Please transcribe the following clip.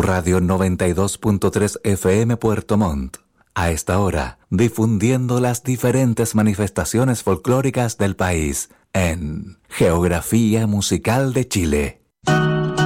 Radio 92.3 FM Puerto Montt. A esta hora, difundiendo las diferentes manifestaciones folclóricas del país en Geografía Musical de Chile.